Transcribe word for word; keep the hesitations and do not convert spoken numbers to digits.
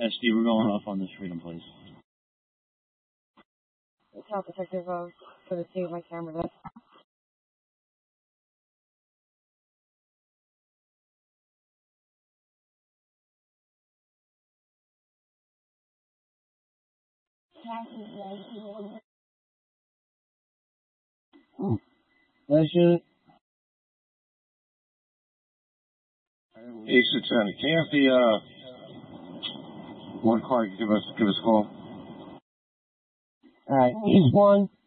S D, we're going off on this freedom, please. Top detective uh, for the state of my camera. That's Let's shoot. Ace Attorney, can you have the uh, one car give us give us a call? All right, East one.